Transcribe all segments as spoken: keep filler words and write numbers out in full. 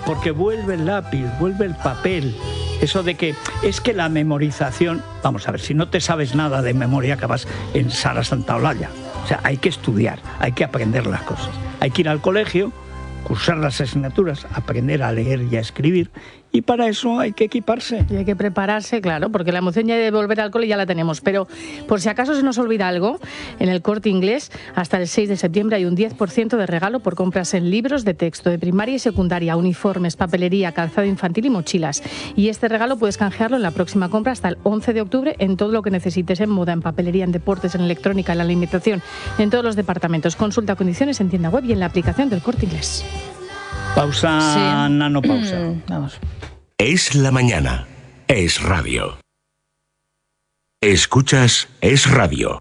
porque vuelve el lápiz, vuelve el papel. Eso de que es que la memorización, vamos a ver, si no te sabes nada de memoria acabas en Sara Santaolalla. O sea, hay que estudiar, hay que aprender las cosas. Hay que ir al colegio, cursar las asignaturas, aprender a leer y a escribir, y para eso hay que equiparse. Y hay que prepararse, claro, porque la emoción ya de volver al cole ya la tenemos. Pero por si acaso se nos olvida algo, en el Corte Inglés hasta el seis de septiembre hay un diez por ciento de regalo por compras en libros de texto de primaria y secundaria, uniformes, papelería, calzado infantil y mochilas. Y este regalo puedes canjearlo en la próxima compra hasta el once de octubre en todo lo que necesites, en moda, en papelería, en deportes, en electrónica, en la alimentación, en todos los departamentos. Consulta condiciones en tienda web y en la aplicación del Corte Inglés. Pausa, sí. Nanopausa. Vamos. Es la mañana. Es radio. Escuchas Es Radio.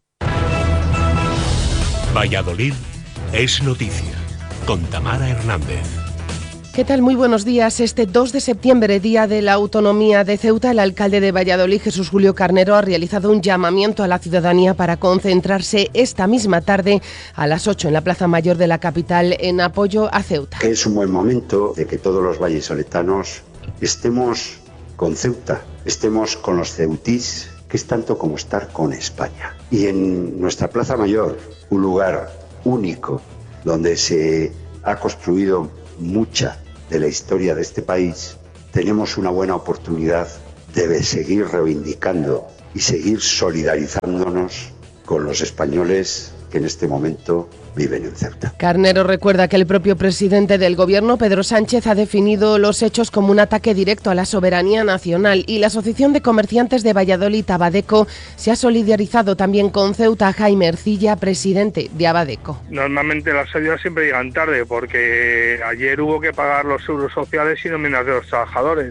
Valladolid es noticia. Con Tamara Hernández. ¿Qué tal? Muy buenos días. Este dos de septiembre, Día de la Autonomía de Ceuta, el alcalde de Valladolid, Jesús Julio Carnero, ha realizado un llamamiento a la ciudadanía para concentrarse esta misma tarde a las ocho en la Plaza Mayor de la capital en apoyo a Ceuta. Es un buen momento de que todos los vallisoletanos estemos con Ceuta, estemos con los ceutís, que es tanto como estar con España. Y en nuestra Plaza Mayor, un lugar único donde se ha construido mucha de la historia de este país, tenemos una buena oportunidad de seguir reivindicando y seguir solidarizándonos con los españoles que en este momento viven en Ceuta. Carnero recuerda que el propio presidente del gobierno, Pedro Sánchez, ha definido los hechos como un ataque directo a la soberanía nacional, y la Asociación de Comerciantes de Valladolid, Abadeco, se ha solidarizado también con Ceuta. Jaime Ercilla, presidente de Abadeco. Normalmente las ayudas siempre llegan tarde porque ayer hubo que pagar los seguros sociales y nóminas de los trabajadores.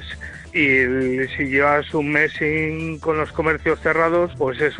Y si llevas un mes sin, con los comercios cerrados, pues es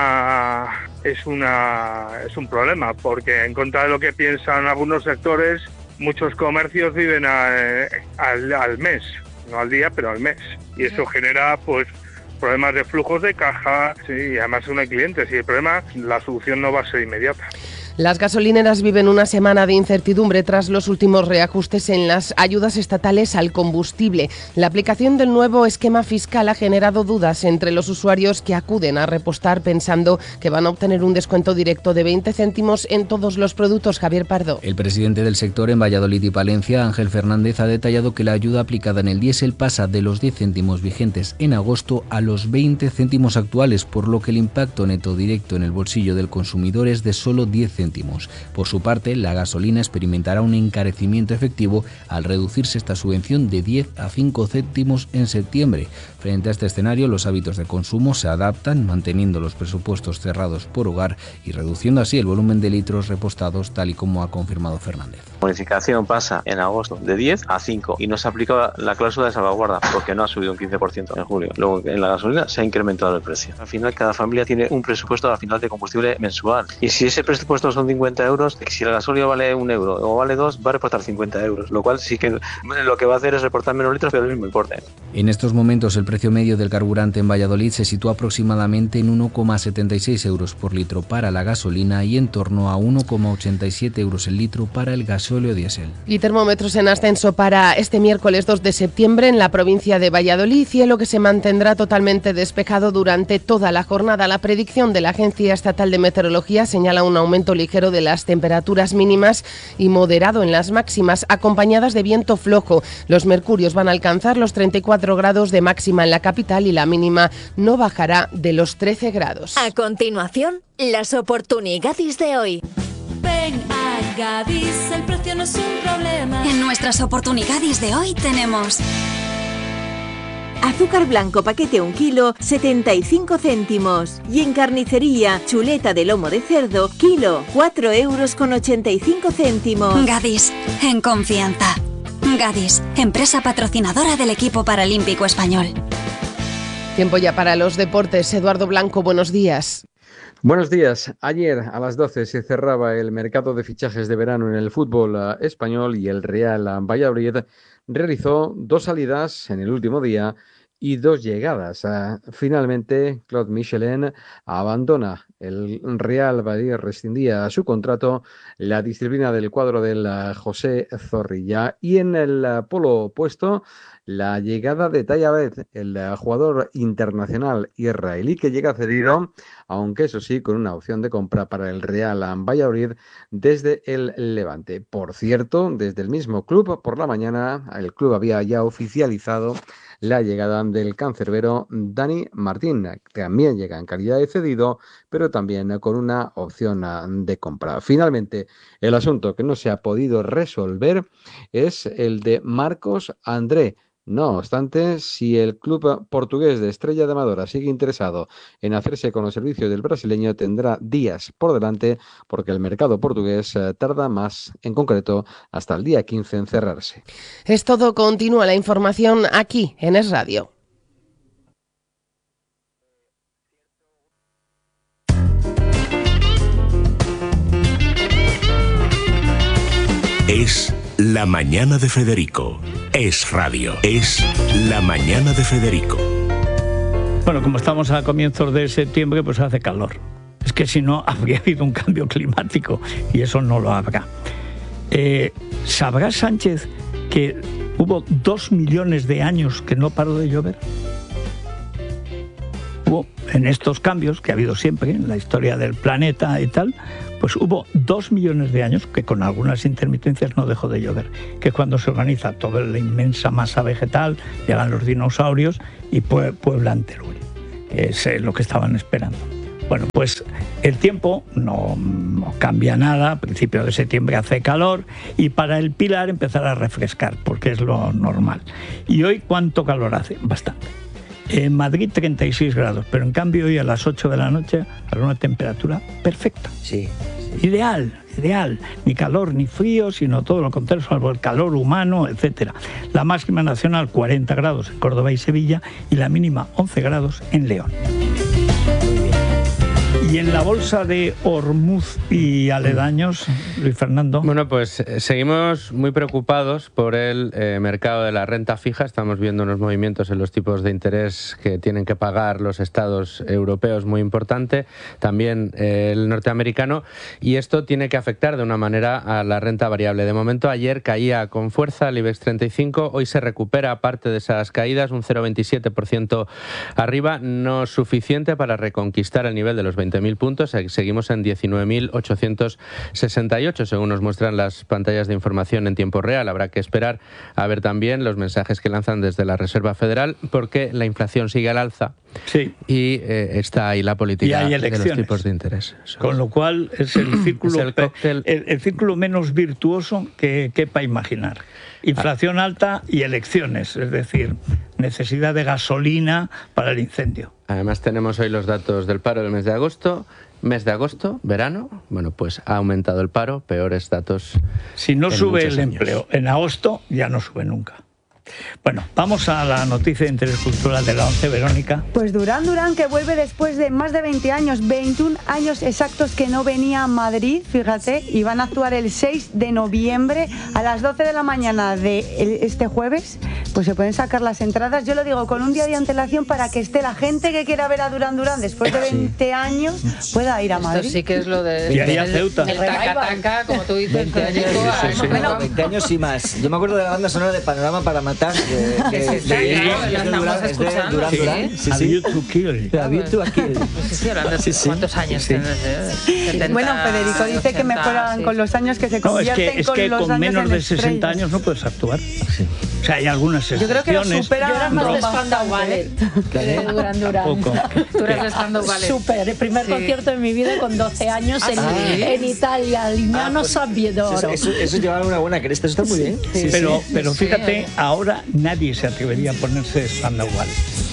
una es una es un problema, porque en contra de lo que piensan algunos sectores, muchos comercios viven a, al, al mes, no al día, pero al mes, y eso genera pues problemas de flujos de caja, sí, y además no hay clientes, y el problema, la solución no va a ser inmediata. Las gasolineras viven una semana de incertidumbre tras los últimos reajustes en las ayudas estatales al combustible. La aplicación del nuevo esquema fiscal ha generado dudas entre los usuarios que acuden a repostar pensando que van a obtener un descuento directo de veinte céntimos en todos los productos. Javier Pardo. El presidente del sector en Valladolid y Palencia, Ángel Fernández, ha detallado que la ayuda aplicada en el diésel pasa de los diez céntimos vigentes en agosto a los veinte céntimos actuales, por lo que el impacto neto directo en el bolsillo del consumidor es de solo diez céntimos. Por su parte, la gasolina experimentará un encarecimiento efectivo al reducirse esta subvención de diez a cinco céntimos en septiembre. Frente a este escenario, los hábitos de consumo se adaptan, manteniendo los presupuestos cerrados por hogar y reduciendo así el volumen de litros repostados, tal y como ha confirmado Fernández. La modificación pasa en agosto de diez a cinco y no se aplica la cláusula de salvaguarda porque no ha subido un quince por ciento en julio. Luego, en la gasolina se ha incrementado el precio. Al final, cada familia tiene un presupuesto al final de combustible mensual, y si ese presupuesto son cincuenta euros, si el gasolio vale un euro o vale dos, va a reportar cincuenta euros, lo cual sí que lo que va a hacer es reportar menos litros, pero el mismo importe. En estos momentos, el precio medio del carburante en Valladolid se sitúa aproximadamente en uno coma setenta y seis euros por litro para la gasolina y en torno a uno coma ochenta y siete euros el litro para el gasóleo diésel. Y termómetros en ascenso para este miércoles dos de septiembre en la provincia de Valladolid, cielo que se mantendrá totalmente despejado durante toda la jornada. La predicción de la Agencia Estatal de Meteorología señala un aumento ligero de las temperaturas mínimas y moderado en las máximas, acompañadas de viento flojo. Los mercurios van a alcanzar los treinta y cuatro grados de máxima en la capital y la mínima no bajará de los trece grados. A continuación, las oportunidades de hoy. Ven a Gadis, el precio no es un problema. En nuestras oportunidades de hoy tenemos azúcar blanco paquete un kilo, setenta y cinco céntimos. Y en carnicería, chuleta de lomo de cerdo, kilo, cuatro euros con ochenta y cinco céntimos. Gadis, en confianza. Gadis, empresa patrocinadora del equipo paralímpico español. Tiempo ya para los deportes. Eduardo Blanco, buenos días. Buenos días. Ayer a las doce se cerraba el mercado de fichajes de verano en el fútbol español y el Real Valladolid realizó dos salidas en el último día y dos llegadas. Finalmente, Claude Michelin abandona el Real Valladolid, rescindía su contrato, la disciplina del cuadro del José Zorrilla. Y en el polo opuesto, la llegada de Tayabet, el jugador internacional israelí que llega cedido, aunque eso sí, con una opción de compra para el Real Valladolid desde el Levante. Por cierto, desde el mismo club, por la mañana, el club había ya oficializado la llegada del cancerbero Dani Martín, que también llega en calidad de cedido, pero también con una opción de compra. Finalmente, el asunto que no se ha podido resolver es el de Marcos André. No obstante, si el club portugués de Estrella de Amadora sigue interesado en hacerse con los servicios del brasileño, tendrá días por delante porque el mercado portugués tarda más, en concreto hasta el día quince en cerrarse. Es todo, continúa la información aquí en Es Radio. Es la mañana de Federico. Es Radio. Es la mañana de Federico. Bueno, como estamos a comienzos de septiembre, pues hace calor. Es que si no, habría habido un cambio climático y eso no lo habrá. Eh, ¿Sabrá Sánchez que hubo dos millones de años que no paró de llover? Hubo, en estos cambios que ha habido siempre en la historia del planeta y tal, pues hubo dos millones de años que con algunas intermitencias no dejó de llover, que es cuando se organiza toda la inmensa masa vegetal, llegan los dinosaurios y pueblan Teruel, que es lo que estaban esperando. Bueno, pues el tiempo no, no cambia nada, a principios de septiembre hace calor y para el Pilar empezará a refrescar, porque es lo normal. ¿Y hoy cuánto calor hace? Bastante. En Madrid treinta y seis grados, pero en cambio hoy a las ocho de la noche habrá una temperatura perfecta. Sí, sí. Ideal, ideal. Ni calor ni frío, sino todo lo contrario, salvo el calor humano, etcétera. La máxima nacional cuarenta grados en Córdoba y Sevilla y la mínima once grados en León. Y en la bolsa de Hormuz y aledaños, Luis Fernando. Bueno, pues eh, seguimos muy preocupados por el eh, mercado de la renta fija. Estamos viendo unos movimientos en los tipos de interés que tienen que pagar los estados europeos muy importante, también eh, el norteamericano, y esto tiene que afectar de una manera a la renta variable. De momento, ayer caía con fuerza el IBEX treinta y cinco, hoy se recupera parte de esas caídas, un cero coma veintisiete por ciento arriba, no suficiente para reconquistar el nivel de los veinte mil puntos, seguimos en diecinueve mil ochocientos sesenta y ocho según nos muestran las pantallas de información en tiempo real. Habrá que esperar a ver también los mensajes que lanzan desde la Reserva Federal, porque la inflación sigue al alza. Sí. Y eh, está ahí la política de los tipos de interés. Eso Con es. lo cual es el círculo, es el, cóctel... el, el círculo menos virtuoso que quepa imaginar. Inflación alta y elecciones, es decir, necesidad de gasolina para el incendio. Además tenemos hoy los datos del paro del mes de agosto. Mes de agosto, verano, bueno, pues ha aumentado el paro, peores datos. Si no sube el años. empleo en agosto, ya no sube nunca. Bueno, vamos a la noticia de interés cultural de la once, Verónica. Pues Durán Durán, que vuelve después de más de veinte años, veintiún años exactos que no venía a Madrid, fíjate, y van a actuar el seis de noviembre a las doce de la mañana de este jueves. Pues se pueden sacar las entradas, yo lo digo, con un día de antelación para que esté la gente que quiera ver a Durán Durán después de veinte sí. años pueda ir a Madrid. Esto sí que es lo de... Y ahí a Ceuta. El taca-taca, como tú dices, veinte años, sí, sí, sí. Bueno, veinte años y más. Yo me acuerdo de la banda sonora de Panorama para Matar. De, de, de, sí, de, de, claro, ya estamos de escuchando. Durán Durán. Sí, sí, A sí. View to Kill. A View to Kill. Sí, sí, hablando de sí, sí. cuántos años sí. tienes. setenta, bueno, Federico dice ochenta, que mejoran sí. con los años, que se No, es convierten que, es con que los con años menos en de sesenta estrellas. años no puedes actuar. Sí. O sea, hay algunas Yo creo que lo excepciones. supera. Yo era más de Spandau Ballet que de Durán Durán. Tú eres de Spandau Ballet. Súper, el primer Sí. concierto de mi vida con doce años en, Ah, ¿sí? en Italia, Lignano Ah, pues, San Biedoro. Eso, eso, eso lleva una buena cresta, eso está muy bien. Sí, pero, sí. pero Sí. fíjate, ahora nadie se atrevería a ponerse Spandau Ballet.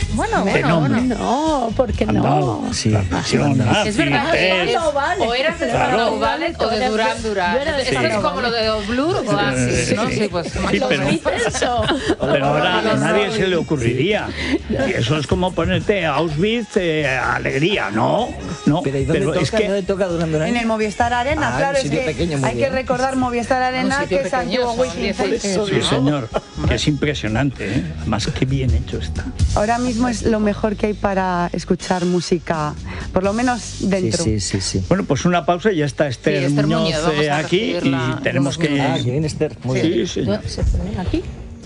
Bueno, De bueno, nombre. bueno. No, porque no. Sí, Pasión nazi, Es verdad, es- o, o eras de Claro. Duran o de Duran Duran. Yo era de Esto es Sandoval. como lo de los Blur o así, ¿no? Sí. Sí, pues más Sí, o pero- menos. Eso. Pero ahora Los a nadie zombies. se le ocurriría. Y eso es como ponerte Auschwitz, eh, alegría, ¿no? No, Pero ¿y dónde pero toca? es que ¿Dónde toca Duran Duran? En el Movistar Arena, Ah, claro, un es sitio que pequeño, muy hay que bien. recordar Movistar Arena, sitio que es pequeño, antiguo son Wizzing diez Center. edificios. sí, señor, que es impresionante, ¿eh? Además, qué bien hecho está. Ahora mismo es lo mejor que hay para escuchar música, por lo menos Sí, dentro. sí, sí, sí. Bueno, pues una pausa y ya está Esther, Sí, Esther Muñoz, Muñoz, vamos eh, a aquí recibirla y tenemos unos que... Ah, que viene Esther. Muy Sí, bien. señor. ¿Se ponen aquí?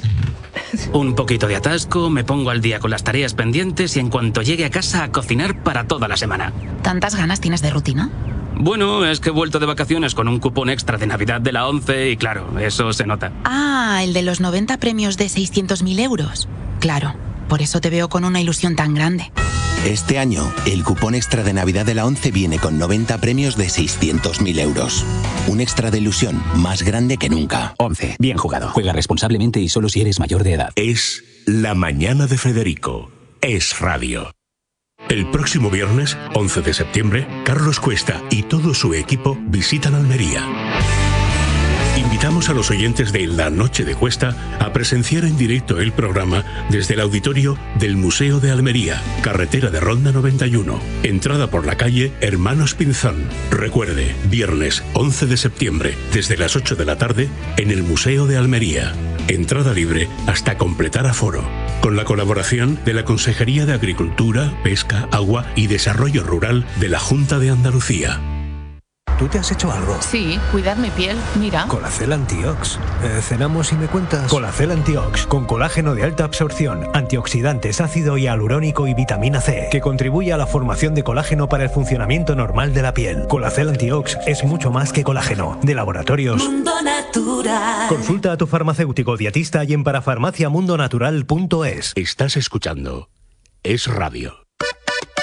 Un poquito de atasco, me pongo al día con las tareas pendientes y en cuanto llegue a casa a cocinar para toda la semana. ¿Tantas ganas tienes de rutina? Bueno, es que he vuelto de vacaciones con un cupón extra de Navidad de la ONCE y claro, eso se nota. Ah, el de los noventa premios de seiscientos mil euros. Claro, por eso te veo con una ilusión tan grande. Este año, el cupón extra de Navidad de la ONCE viene con noventa premios de seiscientos mil euros. Un extra de ilusión más grande que nunca. ONCE. Bien jugado. Juega responsablemente y solo si eres mayor de edad. Es La Mañana de Federico. Es Radio. El próximo viernes, once de septiembre, Carlos Cuesta y todo su equipo visitan Almería. Invitamos a los oyentes de La Noche de Cuesta a presenciar en directo el programa desde el auditorio del Museo de Almería, carretera de Ronda noventa y uno, entrada por la calle Hermanos Pinzón. Recuerde, viernes once de septiembre, desde las ocho de la tarde, en el Museo de Almería. Entrada libre hasta completar aforo. Con la colaboración de la Consejería de Agricultura, Pesca, Agua y Desarrollo Rural de la Junta de Andalucía. ¿Tú te has hecho algo? Sí, cuidar mi piel, mira. Colacel Antiox. Eh, cenamos y me cuentas. Colacel Antiox, con colágeno de alta absorción, antioxidantes, ácido hialurónico y vitamina C, que contribuye a la formación de colágeno para el funcionamiento normal de la piel. Colacel Antiox es mucho más que colágeno. De laboratorios Mundo Natural. Consulta a tu farmacéutico dietista y en parafarmaciamundonatural punto es. Estás escuchando Es Radio.